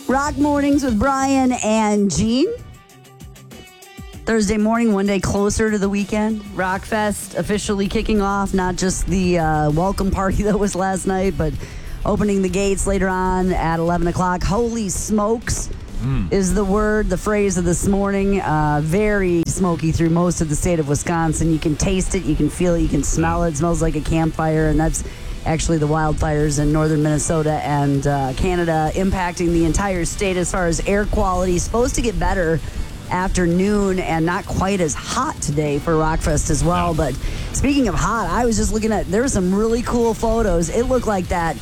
Rock Mornings with Brian and Gene. Thursday morning, one day closer to the weekend. Rockfest officially kicking off, not just the welcome party that was last night, but opening the gates later on at 11 o'clock. Holy smokes is the phrase of this morning. Very smoky through most of the state of Wisconsin. You can taste it, you can feel it, you can smell it. It smells like a campfire, and that's actually the wildfires in northern Minnesota and Canada impacting the entire state as far as air quality. Supposed to get better afternoon and not quite as hot today for Rockfest as well. But speaking of hot, I was just looking at, there were some really cool photos. It looked like that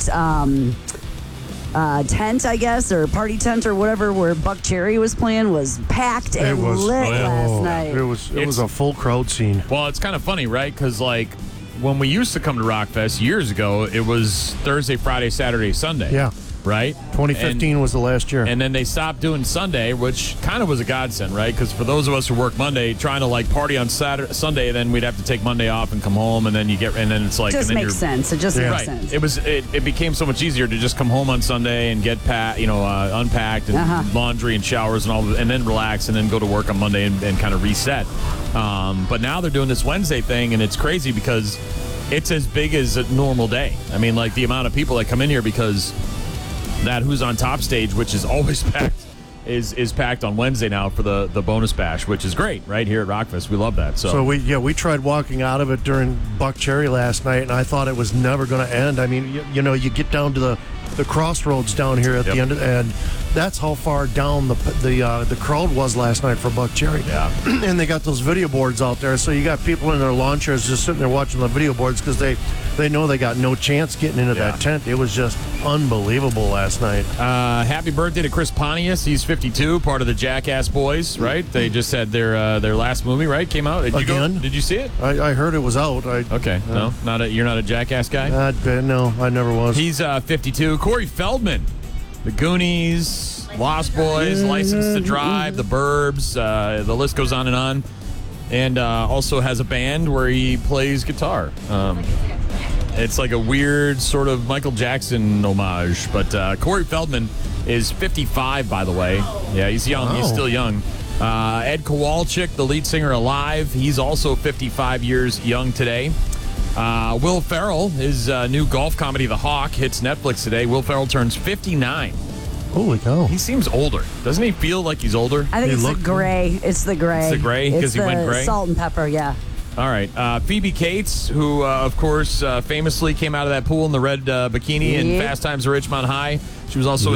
tent, I guess, or party tent or whatever, where Buck Cherry was playing was packed and lit last night. It was a full crowd scene. Well, it's kind of funny, right? Because, like, when we used to come to Rockfest years ago, it was Thursday, Friday, Saturday, Sunday. Yeah. Right? 2015 was the last year. And then they stopped doing Sunday, which kind of was a godsend, right? Because for those of us who work Monday, trying to like party on Sunday, then we'd have to take Monday off and come home, and then it's like just makes sense. It just makes sense. It became so much easier to just come home on Sunday and get unpacked and laundry and showers and all, and then relax and then go to work on Monday and kind of reset. But now they're doing this Wednesday thing, and it's crazy because it's as big as a normal day. I mean, like the amount of people that come in here because that Who's on Top stage, which is always packed, is packed on Wednesday now for the bonus bash, which is great right here at Rockfest. We love that. So we tried walking out of it during Buck Cherry last night, and I thought it was never going to end. I mean, you get down to the crossroads down here at the end, and that's how far down the crowd was last night for Buck Cherry. Yeah. And they got those video boards out there, so you got people in their lawn chairs just sitting there watching the video boards because they know they got no chance getting into that tent. It was just unbelievable last night. Happy birthday to Chris Pontius. He's 52, part of the Jackass Boys, right? They just had their last movie, right? Came out. Did you see it? I heard it was out. Okay. No, you're not a Jackass guy? No, I never was. He's 52. Corey Feldman, The Goonies, Lost Boys, License to Drive, The Burbs, the list goes on. And also has a band where he plays guitar. It's like a weird sort of Michael Jackson homage. But Corey Feldman is 55, by the way. Yeah, he's young. He's still young. Ed Kowalczyk, the lead singer Alive, he's also 55 years young today. Will Ferrell, his new golf comedy The Hawk, hits Netflix today. Will Ferrell turns 59. Holy cow. He seems older. Doesn't he feel like he's older? I think it's the gray. It's the gray. It's the gray because he went gray? Salt and pepper, yeah. All right. Phoebe Cates, who, of course, famously came out of that pool in the red bikini in Fast Times at Ridgemont High. She was also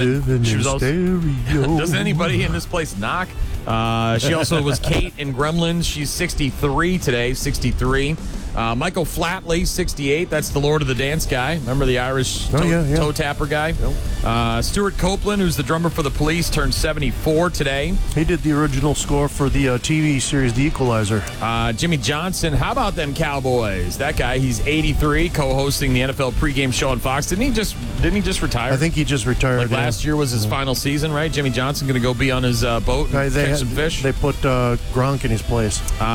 Doesn't anybody in this place knock? She also was Kate in Gremlins. She's 63 today, 63. Michael Flatley, 68. That's the Lord of the Dance guy. Remember the Irish toe tapper guy? Nope. Stuart Copeland, who's the drummer for The Police, turned 74 today. He did the original score for the TV series The Equalizer. Jimmy Johnson, how about them Cowboys? That guy, he's 83, co-hosting the NFL pregame show on Fox. Didn't he just retire? I think he just retired. Last year was his final season, right? Jimmy Johnson going to go be on his boat and catch some fish? They put Gronk in his place.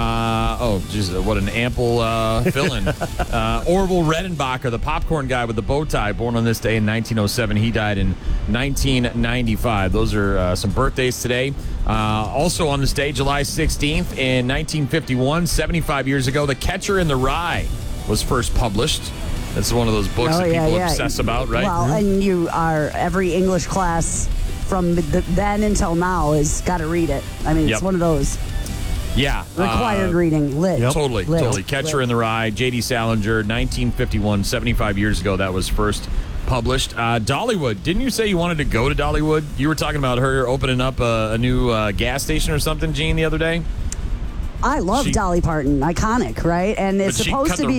What an ample fill-in. Orville Redenbacher, the popcorn guy with the bow tie, born on this day in 1907. He died in 1995. Those are some birthdays today. Also on this day, July 16th, in 1951, 75 years ago, The Catcher in the Rye was first published. That's one of those books that people obsess about, right? Well, and every English class from then until now has got to read it. I mean, it's one of those. Yeah. Required reading. Lit. Yep. Totally. Catcher in the Rye, J.D. Salinger, 1951, 75 years ago, that was first published. Dollywood. Didn't you say you wanted to go to Dollywood? You were talking about her opening up a new gas station or something, Gene, the other day? I love Dolly Parton. Iconic, right? And it's supposed to be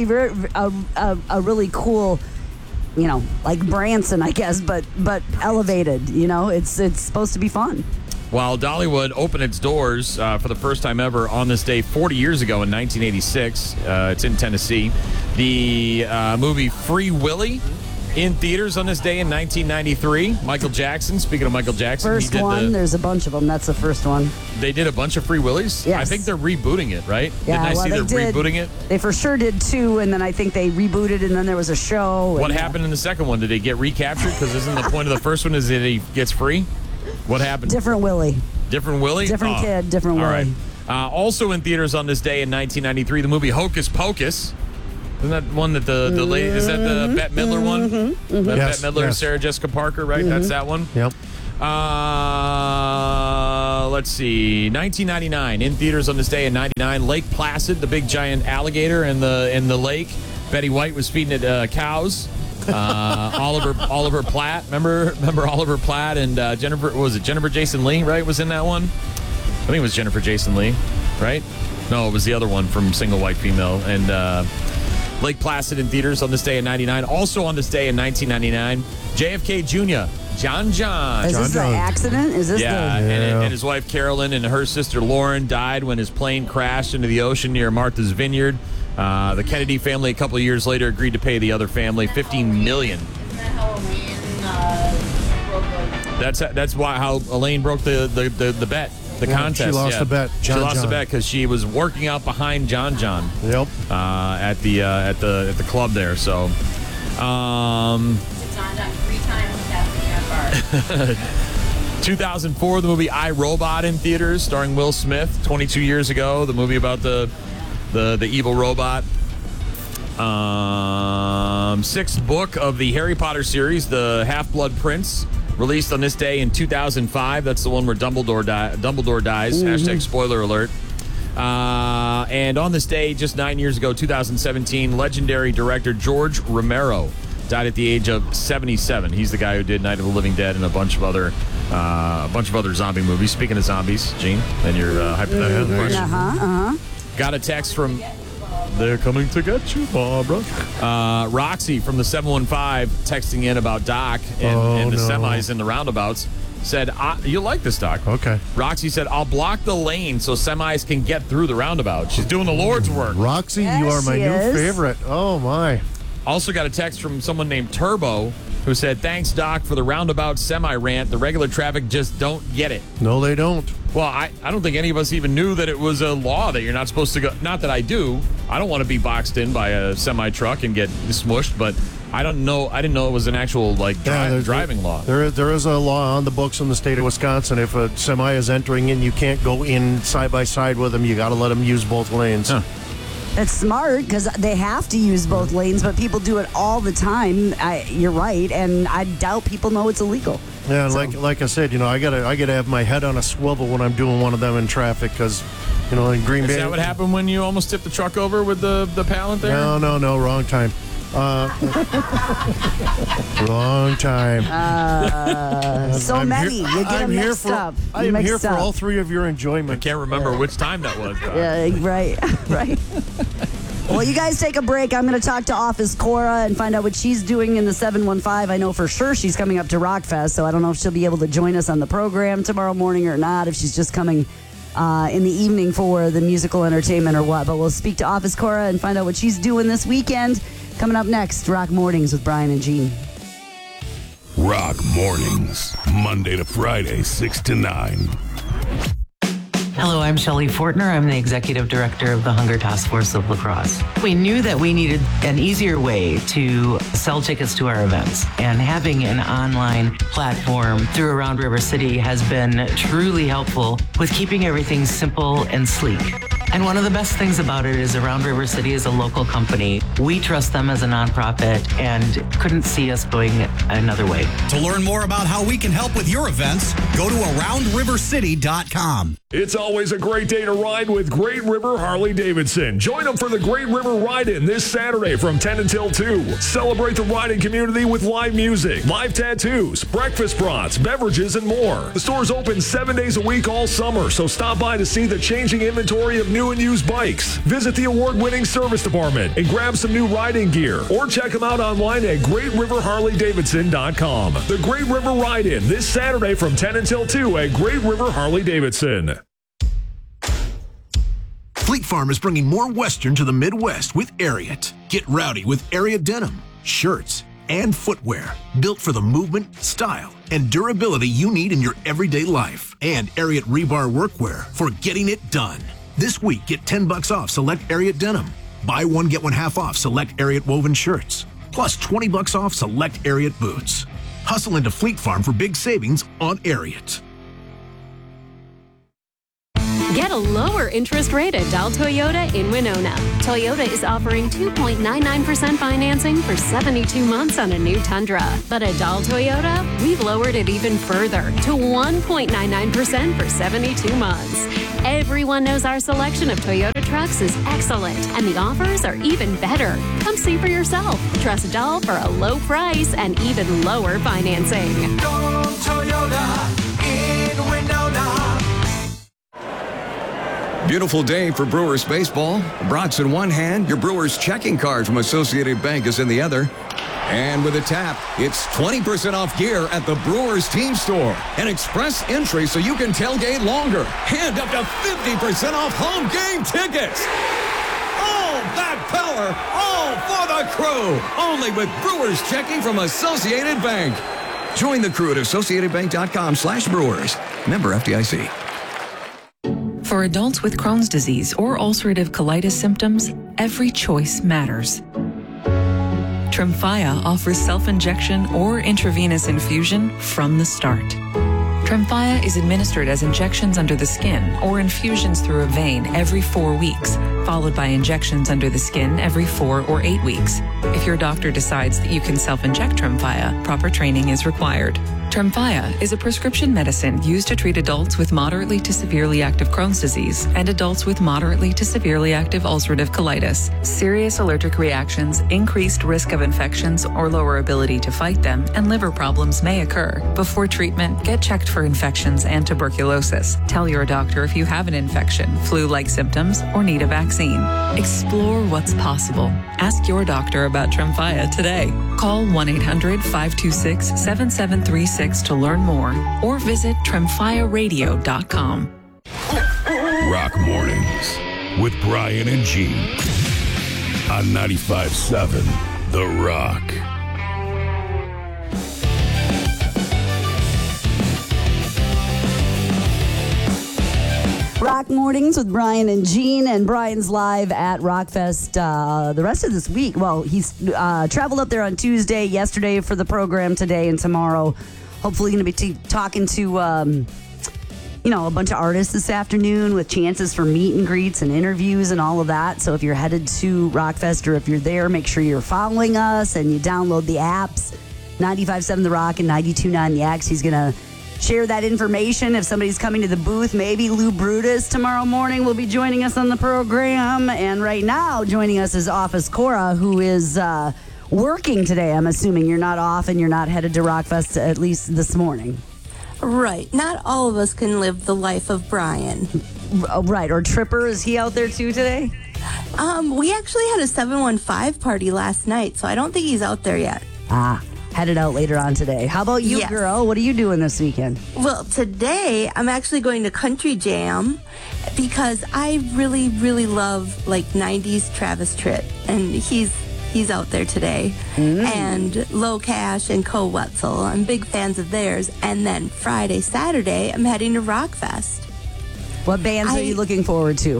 a really cool, like Branson, I guess, but elevated. It's supposed to be fun. While Dollywood opened its doors for the first time ever on this day 40 years ago in 1986, it's in Tennessee. The movie Free Willy in theaters on this day in 1993. Michael Jackson, speaking of Michael Jackson. First one, there's a bunch of them. That's the first one. They did a bunch of Free Willies? Yes. I think they're rebooting it, right? Yeah, Didn't I see they're rebooting it? They for sure did two, and then I think they rebooted, and then there was a show. What happened in the second one? Did they get recaptured? Because isn't the point of the first one is that he gets free? What happened? Different Willie. Different Willie? Different kid, different all Willie. right. Also in theaters on this day in 1993, the movie Hocus Pocus. Isn't that one that the lady, is that the Bette Midler one? Yes, Bette Midler, yes. Sarah Jessica Parker, right? That's that one? Yep. Let's see. 1999, in theaters on this day in 99, Lake Placid, the big giant alligator in the lake. Betty White was feeding it cows. Oliver Platt. Remember Oliver Platt and Jennifer Jason Leigh, right? Was in that one? I think it was Jennifer Jason Leigh, right? No, it was the other one from Single White Female. And Lake Placid in theaters on this day in 99. Also on this day in 1999, JFK Jr., John. Is this the accident? Is this And his wife Carolyn and her sister Lauren died when his plane crashed into the ocean near Martha's Vineyard. The Kennedy family a couple of years later agreed to pay the other family $15 million. Isn't that how Elaine broke the... That's how Elaine broke the bet. The contest. She lost the bet. She lost the bet because she was working out behind John. Yep. At the club there. So, It's on 3 times Captain Bar. 2004, the movie I, Robot in theaters, starring Will Smith. 22 years ago, the movie about the evil robot. Sixth book of the Harry Potter series, The Half-Blood Prince. Released on this day in 2005. That's the one where Dumbledore dies. Hashtag spoiler alert. And on this day, just 9 years ago, 2017, legendary director George Romero died at the age of 77. He's the guy who did Night of the Living Dead and a bunch of other zombie movies. Speaking of zombies, Gene, and your hypothetical question. Got a text from... They're coming to get you, Barbara. Roxy from the 715 texting in about Doc and the semis and the roundabouts said, you'll like this, Doc. Okay. Roxy said, I'll block the lane so semis can get through the roundabout. She's doing the Lord's work. Roxy, you are my new favorite. Oh, my. Also got a text from someone named Turbo who said, thanks, Doc, for the roundabout semi-rant. The regular traffic just don't get it. No, they don't. Well, I don't think any of us even knew that it was a law that you're not supposed to go. Not that I do. I don't want to be boxed in by a semi-truck and get smushed, but I didn't know it was an actual driving law. There is a law on the books in the state of Wisconsin. If a semi is entering in, you can't go in side by side with them. You got to let them use both lanes. Huh. It's smart because they have to use both lanes, but people do it all the time. You're right, and I doubt people know it's illegal. Yeah, like I said, I gotta have my head on a swivel when I'm doing one of them in traffic because, in Green Bay. Is that what happened when you almost tipped the truck over with the pallet there? No, wrong time. Wrong time. Many. You get them mixed up. I'm here for all three of your enjoyment. I can't remember which time that was. Yeah, right. Well, you guys take a break. I'm going to talk to Office Cora and find out what she's doing in the 715. I know for sure she's coming up to Rockfest, so I don't know if she'll be able to join us on the program tomorrow morning or not, if she's just coming in the evening for the musical entertainment or what. But we'll speak to Office Cora and find out what she's doing this weekend. Coming up next, Rock Mornings with Brian and Gene. Rock Mornings, Monday to Friday, 6 to 9. Hello, I'm Shelley Fortner. I'm the Executive Director of the Hunger Task Force of La Crosse. We knew that we needed an easier way to sell tickets to our events, and having an online platform through Around River City has been truly helpful with keeping everything simple and sleek. And one of the best things about it is Around River City is a local company. We trust them as a nonprofit and couldn't see us going another way. To learn more about how we can help with your events, go to AroundRiverCity.com. It's always a great day to ride with Great River Harley-Davidson. Join them for the Great River Ride-In this Saturday from 10 until 2. Celebrate the riding community with live music, live tattoos, breakfast brats, beverages, and more. The store's open 7 days a week all summer, so stop by to see the changing inventory of new and used bikes. Visit the award-winning service department and grab some new riding gear, or check them out online at GreatRiverHarley-Davidson.com. The Great River Ride-In this Saturday from 10 until 2 at Great River Harley-Davidson. Fleet Farm is bringing more Western to the Midwest with Ariat. Get rowdy with Ariat denim, shirts, and footwear built for the movement, style, and durability you need in your everyday life. And Ariat rebar workwear for getting it done. This week, get $10 off select Ariat denim. Buy one, get one half off select Ariat woven shirts. Plus $20 off select Ariat boots. Hustle into Fleet Farm for big savings on Ariat. Get a lower interest rate at Dahl Toyota in Winona. Toyota is offering 2.99% financing for 72 months on a new Tundra. But at Dahl Toyota, we've lowered it even further to 1.99% for 72 months. Everyone knows our selection of Toyota trucks is excellent, and the offers are even better. Come see for yourself. Trust Dahl for a low price and even lower financing. Go Toyota in Winona. Beautiful day for Brewers baseball. Brats in one hand, your Brewers checking card from Associated Bank is in the other. And with a tap, it's 20% off gear at the Brewers team store. An express entry so you can tailgate longer. And up to 50% off home game tickets. All that power, all for the crew. Only with Brewers checking from Associated Bank. Join the crew at AssociatedBank.com/Brewers. Member FDIC. For adults with Crohn's disease or ulcerative colitis symptoms, every choice matters. Tremfya offers self-injection or intravenous infusion from the start. Tremfya is administered as injections under the skin or infusions through a vein every 4 weeks, followed by injections under the skin every 4 or 8 weeks. If your doctor decides that you can self-inject Tremfya, proper training is required. Tremfya is a prescription medicine used to treat adults with moderately to severely active Crohn's disease and adults with moderately to severely active ulcerative colitis. Serious allergic reactions, increased risk of infections or lower ability to fight them, and liver problems may occur. Before treatment, get checked for infections and tuberculosis. Tell your doctor if you have an infection, flu-like symptoms, or need a vaccine. Explore what's possible. Ask your doctor about Tremfya today. Call 1-800-526-7736 to learn more or visit TremfyaRadio.com. Rock Mornings with Brian and Gene on 95.7 The Rock. Rock Mornings with Brian and Gene, and Brian's live at Rockfest the rest of this week. Well, he's traveled up there on Tuesday, yesterday for the program, today and tomorrow. Hopefully going to be talking to, a bunch of artists this afternoon with chances for meet and greets and interviews and all of that. So if you're headed to Rockfest or if you're there, make sure you're following us and you download the apps, 95.7 The Rock and 92.9 The X. He's going to share that information. If somebody's coming to the booth, maybe Lou Brutus tomorrow morning will be joining us on the program. And right now, joining us is Office Cora, who is working today. I'm assuming you're not off and you're not headed to Rockfest, at least this morning. Right. Not all of us can live the life of Brian. Right. Or Tripper, is he out there too today? We actually had a 715 party last night, so I don't think he's out there yet. Headed out later on today. How about you, girl? What are you doing this weekend? Well, today I'm actually going to Country Jam because I really, really love 90s Travis Tritt, and he's out there today. And Low Cash and Co Wetzel. I'm big fans of theirs. And then Friday, Saturday, I'm heading to Rockfest. What bands are you looking forward to?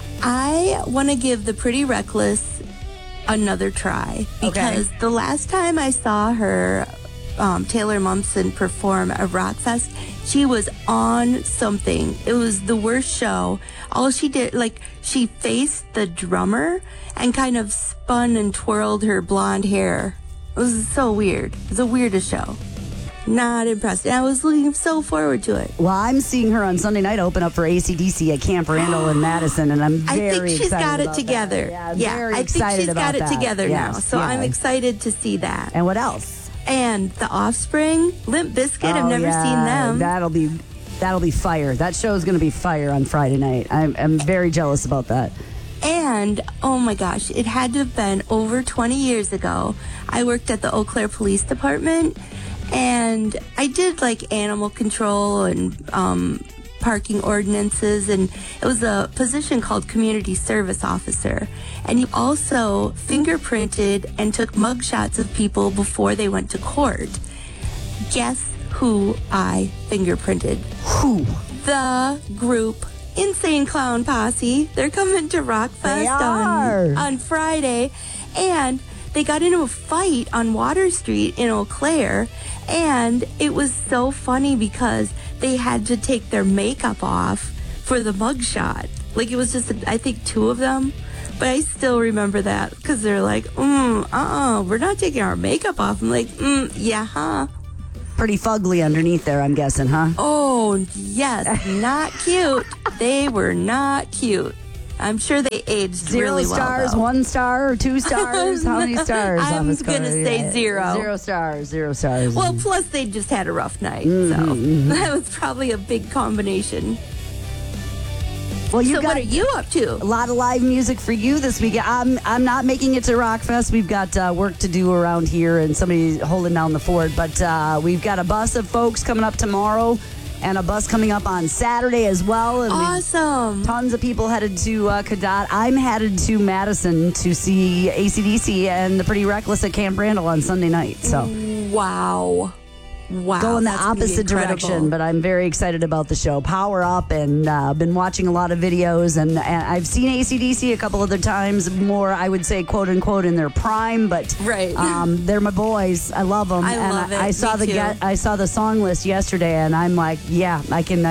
I want to give the Pretty Reckless another try because the last time I saw her, Taylor Momsen, perform at Rockfest, she was on something. It was the worst show. All she did, she faced the drummer and kind of spun and twirled her blonde hair. It was so weird. It was the weirdest show. Not impressed. And I was looking so forward to it. Well, I'm seeing her on Sunday night open up for AC/DC at Camp Randall in Madison, and I'm very excited. I think she's got it together. Very I think excited she's got it that. together now. Yes, So I'm excited to see that. And what else? And The Offspring, Limp Bizkit. I've never seen them. That'll be fire. That show is going to be fire on Friday night. I'm very jealous about that. And, oh my gosh, it had to have been over 20 years ago. I worked at the Eau Claire Police Department, and I did animal control and parking ordinances, and it was a position called Community Service Officer. And you also fingerprinted and took mugshots of people before they went to court. Guess who I fingerprinted? Who? The group Insane Clown Posse. They're coming to Rockfest on Friday, and they got into a fight on Water Street in Eau Claire, And it was so funny because they had to take their makeup off for the mugshot. Like, it was just, I think, 2 of them. But I still remember that because they're like, we're not taking our makeup off. I'm like, yeah, huh? Pretty fugly underneath there, I'm guessing, huh? Oh, yes. Not cute. They were not cute. I'm sure they aged 0 really well. stars, though. 1 star, or 2 stars? How many stars? I'm Office going to Cora? say 0. 0 stars, 0 stars. Well, plus they just had a rough night, so that was probably a big combination. Well, you so got what are you up to? A lot of live music for you this weekend. I'm not making it to Rockfest. We've got work to do around here and somebody holding down the fort. But we've got a bus of folks coming up tomorrow and a bus coming up on Saturday as well. And awesome. Tons of people headed to Cadott. I'm headed to Madison to see AC/DC and the Pretty Reckless at Camp Randall on Sunday night. So wow. Going the that's gonna be opposite incredible. direction, but I'm very excited about the show. Power Up, and been watching a lot of videos, and I've seen AC/DC a couple other times, more, I would say, quote unquote, in their prime, but right. They're my boys. I love them. I love it. I saw Me too. I saw the song list yesterday, and I'm like, yeah, I can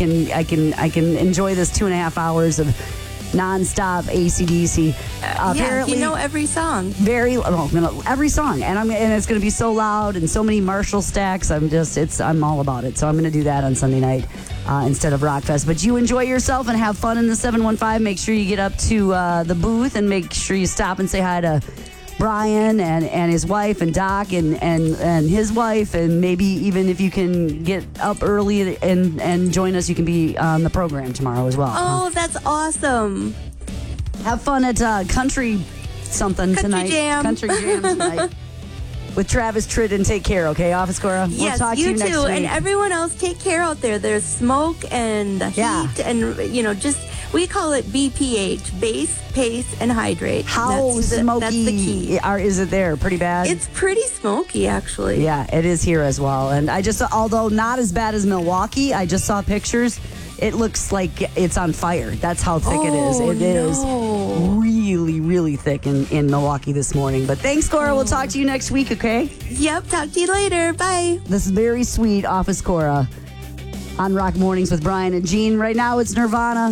enjoy this 2.5 hours of nonstop AC/DC. Apparently, you know every song. Every song, and it's going to be so loud and so many Marshall stacks. I'm all about it. So I'm going to do that on Sunday night instead of Rockfest. But you enjoy yourself and have fun in the 715. Make sure you get up to the booth and make sure you stop and say hi to Brian and his wife and Doc and his wife, and maybe even if you can get up early and join us, you can be on the program tomorrow as well. Oh, that's awesome. Have fun at Country something tonight. Jam. Country Jam tonight. With Travis Tritt, and take care, okay, Office Cora? We'll Yes, talk to you next too. week. And everyone else, take care out there. There's smoke and the heat and, just, we call it BPH, base, pace, and hydrate. How smoky that's the key. Is it there? Pretty bad? It's pretty smoky, actually. Yeah, it is here as well. And I just, although not as bad as Milwaukee, I just saw pictures. It looks like it's on fire. That's how thick it is. It is really, really thick in Milwaukee this morning. But thanks, Cora. We'll talk to you next week, okay? Yep, talk to you later. Bye. This is very sweet Office Cora on Rock Mornings with Brian and Gene. Right now it's Nirvana.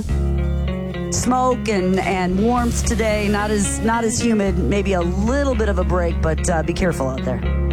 Smoke and warmth today. Not as humid. Maybe a little bit of a break, but be careful out there.